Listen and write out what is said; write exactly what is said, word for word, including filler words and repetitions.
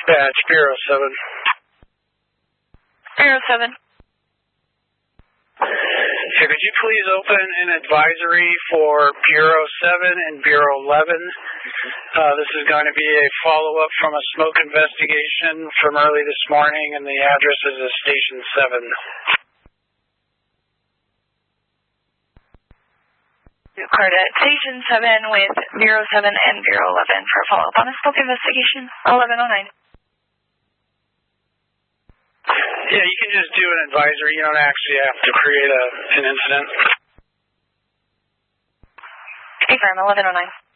Dispatch, Bureau seven. Bureau seven. So could you please open an advisory for Bureau seven and Bureau eleven? Uh, this is going to be a follow-up from a smoke investigation from early this morning, and the address is at Station seven. Carded Station seven with Bureau seven and Bureau eleven for a follow-up on a smoke investigation. eleven oh nine. Yeah, you can just do an advisory. You don't actually have to create a, an incident. Confirm, eleven oh nine.